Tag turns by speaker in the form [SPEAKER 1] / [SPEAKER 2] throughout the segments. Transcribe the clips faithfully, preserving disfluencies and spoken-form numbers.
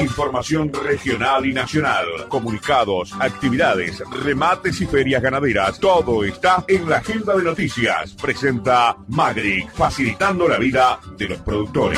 [SPEAKER 1] Información regional y nacional, comunicados, actividades, remates y ferias ganaderas. Todo está en la agenda de noticias. Presenta Magric, facilitando la vida de los productores.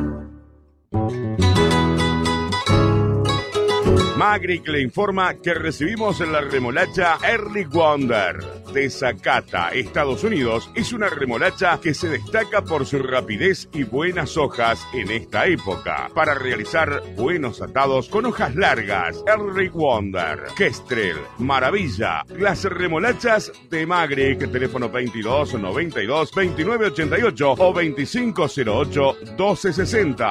[SPEAKER 1] Magric le informa que recibimos la remolacha Early Wonder de Zacata, Estados Unidos. Es una remolacha que se destaca por su rapidez y buenas hojas en esta época, para realizar buenos atados con hojas largas. Early Wonder, Kestrel, Maravilla, las remolachas de Magric. Teléfono veintidós noventa y dos veintinueve ochenta y ocho o veinticinco cero ocho doce sesenta.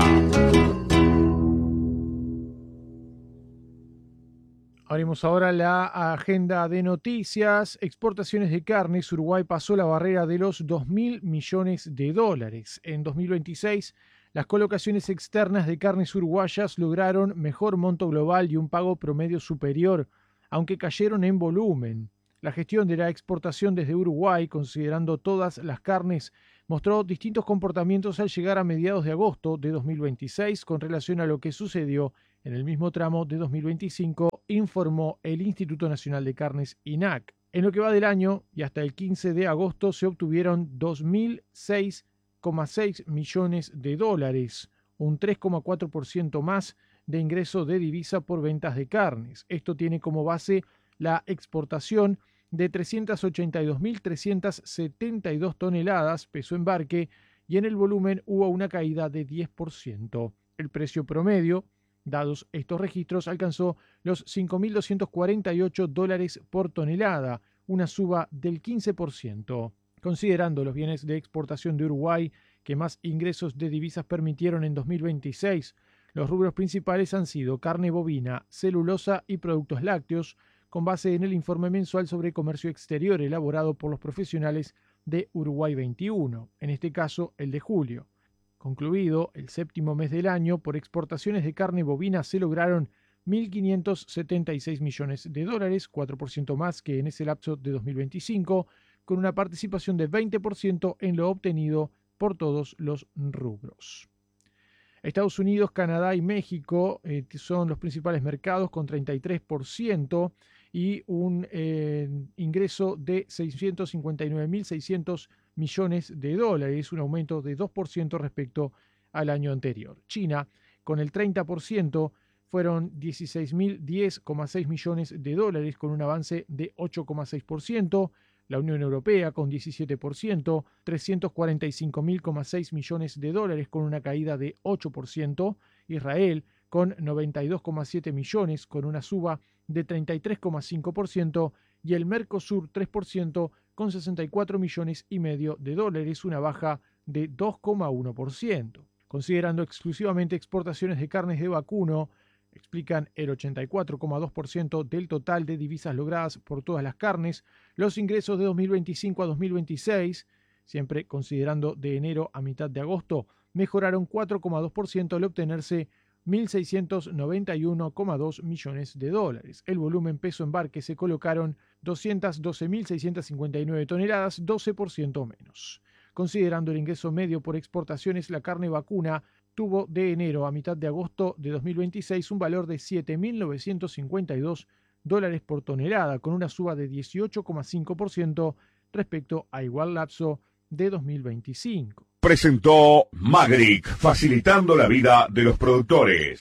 [SPEAKER 2] Abrimos ahora la agenda de noticias. Exportaciones de carnes. Uruguay pasó la barrera de los dos mil millones de dólares. En dos mil veintiséis, las colocaciones externas de carnes uruguayas lograron mejor monto global y un pago promedio superior, aunque cayeron en volumen. La gestión de la exportación desde Uruguay, considerando todas las carnes, mostró distintos comportamientos al llegar a mediados de agosto de dos mil veintiséis con relación a lo que sucedió en el mismo tramo de dos mil veinticinco, informó el Instituto Nacional de Carnes, I N A C. En lo que va del año y hasta el quince de agosto se obtuvieron dos mil seis coma seis millones de dólares, un tres coma cuatro por ciento más de ingreso de divisa por ventas de carnes. Esto tiene como base la exportación de trescientas ochenta y dos mil trescientas setenta y dos toneladas, peso embarque, y en el volumen hubo una caída de diez por ciento. El precio promedio, dados estos registros, alcanzó los cinco mil doscientos cuarenta y ocho dólares por tonelada, una suba del quince por ciento. Considerando los bienes de exportación de Uruguay que más ingresos de divisas permitieron en dos mil veintiséis, los rubros principales han sido carne bovina, celulosa y productos lácteos, con base en el informe mensual sobre comercio exterior elaborado por los profesionales de Uruguay veintiuno, en este caso el de julio. Concluido el séptimo mes del año, por exportaciones de carne bovina se lograron mil quinientos setenta y seis millones de dólares, cuatro por ciento más que en ese lapso de dos mil veinticinco, con una participación de veinte por ciento en lo obtenido por todos los rubros. Estados Unidos, Canadá y México eh, son los principales mercados con treinta y tres por ciento y un eh, ingreso de seiscientos cincuenta y nueve mil seiscientos millones de dólares, un aumento de dos por ciento respecto al año anterior. China, con el treinta por ciento, fueron dieciséis mil diez coma seis millones de dólares, con un avance de ocho coma seis por ciento. La Unión Europea, con diecisiete por ciento, trescientos cuarenta y cinco mil seis millones de dólares, con una caída de ocho por ciento. Israel, con noventa y dos coma siete millones, con una suba de treinta y tres coma cinco por ciento. Y el Mercosur, tres por ciento, con sesenta y cuatro millones y medio de dólares, una baja de dos coma uno por ciento. Considerando exclusivamente exportaciones de carnes de vacuno, explican el ochenta y cuatro coma dos por ciento del total de divisas logradas por todas las carnes, los ingresos de dos mil veinticinco a dos mil veintiséis, siempre considerando de enero a mitad de agosto, mejoraron cuatro coma dos por ciento al obtenerse mil seiscientos noventa y uno coma dos millones de dólares. El volumen peso embarque se colocaron doscientas doce mil seiscientas cincuenta y nueve toneladas, doce por ciento menos. Considerando el ingreso medio por exportaciones, la carne vacuna tuvo de enero a mitad de agosto de dos mil veintiséis un valor de siete mil novecientos cincuenta y dos dólares por tonelada, con una suba de dieciocho coma cinco por ciento respecto a igual lapso de dos mil veinticinco.
[SPEAKER 1] Presentó Magric, facilitando la vida de los productores.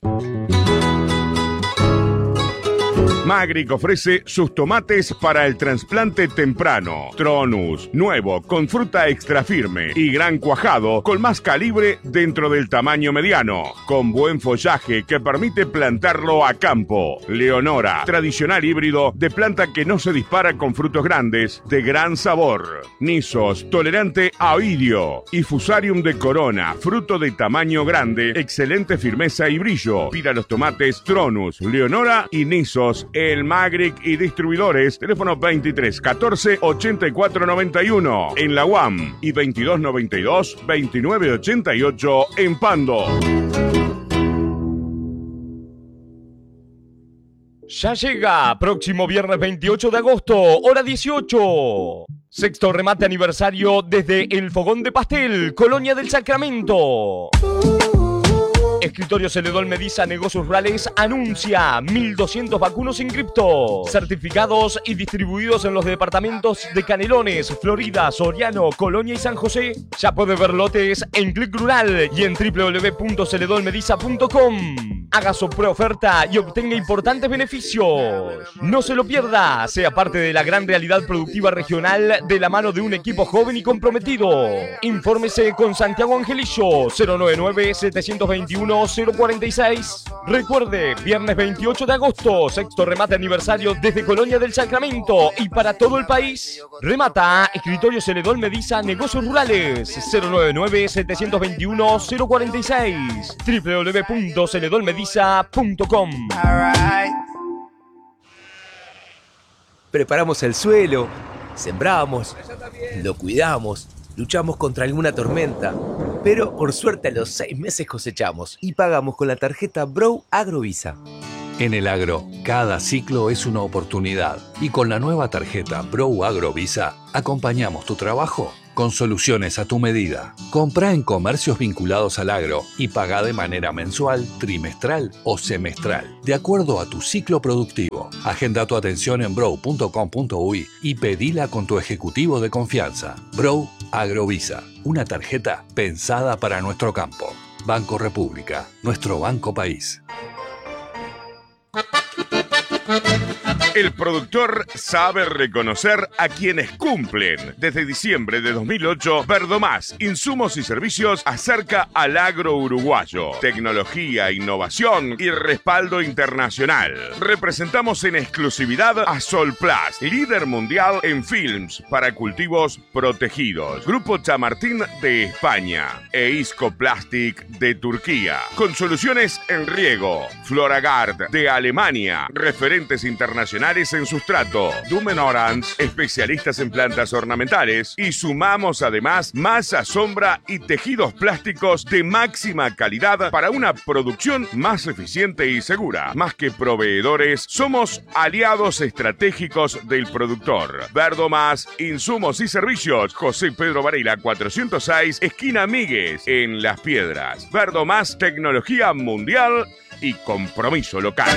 [SPEAKER 1] Magric ofrece sus tomates para el trasplante temprano. Tronus, nuevo, con fruta extra firme y gran cuajado, con más calibre dentro del tamaño mediano, con buen follaje que permite plantarlo a campo. Leonora, tradicional híbrido de planta que no se dispara con frutos grandes, de gran sabor. Nisos, tolerante a oidio. Y Fusarium de Corona, fruto de tamaño grande, excelente firmeza y brillo. Pida los tomates Tronus, Leonora y Nisos el Magric y distribuidores. Teléfono veintitrés catorce ochenta y cuatro noventa y uno en la U A M y veintidós noventa y dos veintinueve ochenta y ocho en Pando.
[SPEAKER 3] Ya llega, próximo viernes veintiocho de agosto, hora dieciocho. Sexto remate aniversario desde el Fogón de Pastel, Colonia del Sacramento. Escritorio Celedón Mediza Negocios Rurales anuncia mil doscientos vacunos en cripto, certificados y distribuidos en los departamentos de Canelones, Florida, Soriano, Colonia y San José. Ya puede ver lotes en Click Rural y en w w w punto celedón mediza punto com. Haga su preoferta y obtenga importantes beneficios. No se lo pierda, sea parte de la gran realidad productiva regional de la mano de un equipo joven y comprometido. Infórmese con Santiago Angelillo, cero noventa y nueve, setecientos veintiuno, cero cuarenta y seis. Recuerde, viernes veintiocho de agosto, sexto remate aniversario desde Colonia del Sacramento y para todo el país. Remata Escritorio Celedón Mediza Negocios Rurales, cero noventa y nueve, setecientos veintiuno, cero cuarenta y seis. w w w punto celedón mediza punto com.
[SPEAKER 4] Preparamos el suelo, sembramos, lo cuidamos, luchamos contra alguna tormenta, pero por suerte a los seis meses cosechamos y pagamos con la tarjeta Brow Agrovisa.
[SPEAKER 5] En el agro, cada ciclo es una oportunidad y con la nueva tarjeta Brow Agrovisa acompañamos tu trabajo con soluciones a tu medida. Comprá en comercios vinculados al agro y pagá de manera mensual, trimestral o semestral, de acuerdo a tu ciclo productivo. Agenda tu atención en brow punto com punto uy y pedila con tu ejecutivo de confianza. Brow Agrovisa, una tarjeta pensada para nuestro campo. Banco República, nuestro banco país.
[SPEAKER 1] El productor sabe reconocer a quienes cumplen. Desde diciembre de dos mil ocho, Verdomás, insumos y servicios acerca al agro uruguayo. Tecnología, innovación y respaldo internacional. Representamos en exclusividad a Solplast, líder mundial en films para cultivos protegidos. Grupo Chamartín de España e Isco Plastic de Turquía. Con soluciones en riego. Floragard de Alemania. Referentes internacionales en sustrato. Dumen Orange, especialistas en plantas ornamentales. Y sumamos además masa, sombra y tejidos plásticos de máxima calidad para una producción más eficiente y segura. Más que proveedores, somos aliados estratégicos del productor. Verdomás, insumos y servicios. José Pedro Varela cuatrocientos seis, esquina Míguez, en Las Piedras. Verdomás, tecnología mundial y compromiso local.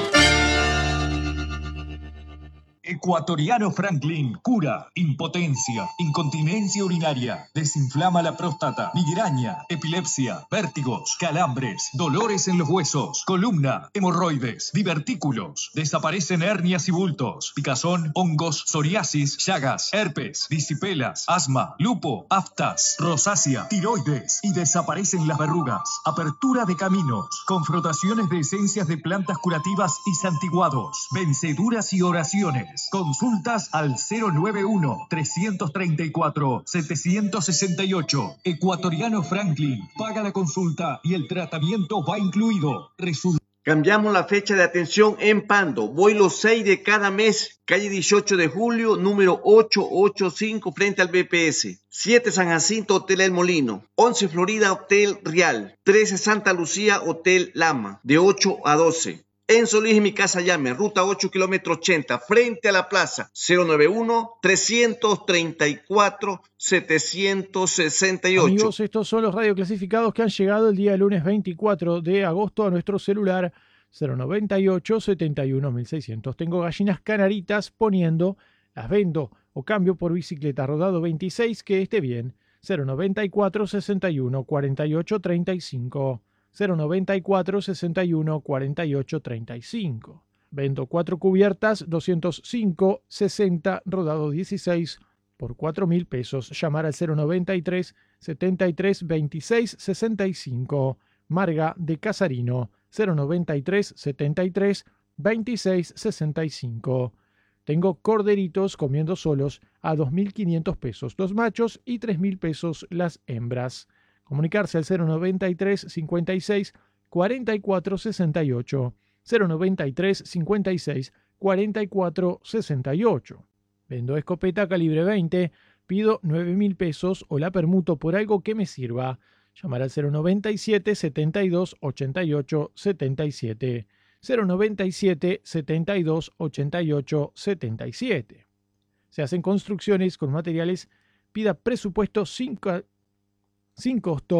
[SPEAKER 6] Ecuatoriano Franklin cura impotencia, incontinencia urinaria, desinflama la próstata, migraña, epilepsia, vértigos, calambres, dolores en los huesos, columna, hemorroides, divertículos, desaparecen hernias y bultos, picazón, hongos, psoriasis, llagas, herpes, disipelas, asma, lupo, aftas, rosácea, tiroides y desaparecen las verrugas. Apertura de caminos, con frotaciones de esencias de plantas curativas y santiguados, venceduras y oraciones. Consultas al cero noventa y uno, trescientos treinta y cuatro, setecientos sesenta y ocho. Ecuatoriano Franklin. Paga la consulta y el tratamiento va incluido. Resulta.
[SPEAKER 7] Cambiamos la fecha de atención en Pando. Voy los seis de cada mes. Calle dieciocho de julio, número ochocientos ochenta y cinco, frente al B P S. siete San Jacinto, Hotel El Molino. once Florida, Hotel Real. trece Santa Lucía, Hotel Lama. De ocho a doce. En Solís y Mi Casa Llame, ruta ocho, kilómetro ochenta, frente a la plaza, cero noventa y uno, trescientos treinta y cuatro, setecientos sesenta y ocho.
[SPEAKER 2] Amigos, estos son los radioclasificados que han llegado el día lunes veinticuatro de agosto a nuestro celular cero noventa y ocho, setenta y uno, mil seiscientos. Tengo gallinas canaritas poniendo, las vendo o cambio por bicicleta rodado veintiséis que esté bien, cero noventa y cuatro, sesenta y uno, cuarenta y ocho, treinta y cinco. cero noventa y cuatro, sesenta y uno, cuarenta y ocho, treinta y cinco. Vendo cuatro cubiertas, doscientos cinco, sesenta, rodado dieciséis por cuatro mil pesos. Llamar al cero noventa y tres, setenta y tres, veintiséis, sesenta y cinco. Marga de Casarino, cero noventa y tres, setenta y tres, veintiséis, sesenta y cinco. Tengo corderitos comiendo solos a dos mil quinientos pesos los machos y tres mil pesos las hembras. Comunicarse al cero noventa y tres, cincuenta y seis, cuarenta y cuatro, sesenta y ocho. cero noventa y tres, cincuenta y seis, cuarenta y cuatro, sesenta y ocho. Vendo escopeta calibre veinte, pido nueve mil pesos o la permuto por algo que me sirva. Llamar al cero noventa y siete, setenta y dos, ochenta y ocho, setenta y siete. cero noventa y siete, setenta y dos, ochenta y ocho, setenta y siete. Se hacen construcciones con materiales, pida presupuesto sin, sin costo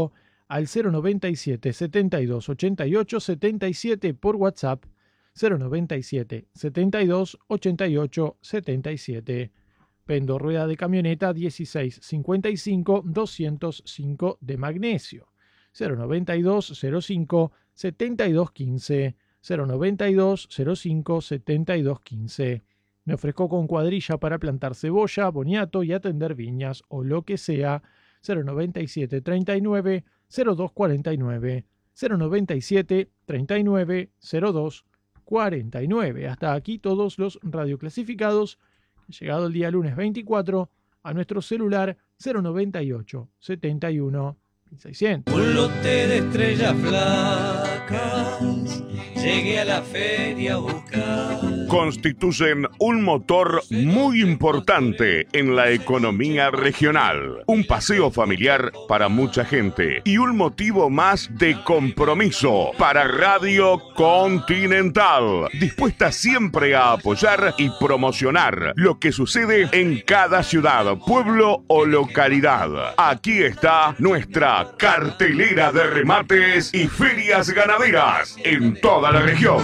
[SPEAKER 2] al cero noventa y siete, setenta y dos, ochenta y ocho, setenta y siete por WhatsApp cero noventa y siete, setenta y dos, ochenta y ocho, setenta y siete. Pendo rueda de camioneta dieciséis cincuenta y cinco, doscientos cinco de magnesio. cero noventa y dos, cero cinco, setenta y dos quince, cero noventa y dos, cero cinco, setenta y dos quince. Me ofrezco con cuadrilla para plantar cebolla, boniato y atender viñas o lo que sea. cero noventa y siete, treinta y nueve, cero dos cuarenta y nueve. cero noventa y siete, treinta y nueve, cero dos cuarenta y nueve. Hasta aquí todos los radioclasificados. Llegado el día lunes veinticuatro a nuestro celular cero noventa y ocho, setenta y uno, seiscientos.
[SPEAKER 8] Un lote de estrellas flacas, llegué a la feria a buscar.
[SPEAKER 1] Constituyen un motor muy importante en la economía regional, un paseo familiar para mucha gente y un motivo más de compromiso para Radio Continental, dispuesta siempre a apoyar y promocionar lo que sucede en cada ciudad, pueblo o localidad. Aquí está nuestra cartelera de remates y ferias ganaderas en toda la región.